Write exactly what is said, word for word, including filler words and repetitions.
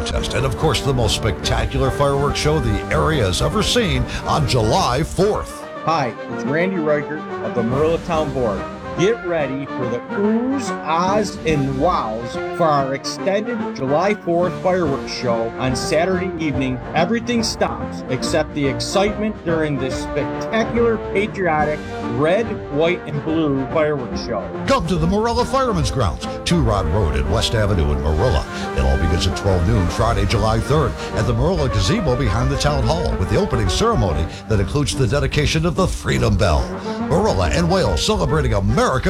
contest, and of course the most spectacular fireworks show the area has ever seen on July fourth. Hi, it's Randy Reichert of the Marilla Town Board. Get ready for the oohs, ahs, and wows for our extended July fourth fireworks show on Saturday evening. Everything stops except the excitement during this spectacular, patriotic, red, white, and blue fireworks show. Come to the Marilla Firemen's Grounds, Two Rod Road and West Avenue in Marilla. It all begins at twelve noon Friday, July third at the Marilla Gazebo behind the Town Hall with the opening ceremony that includes the dedication of the Freedom Bell. Marilla and Wales celebrating America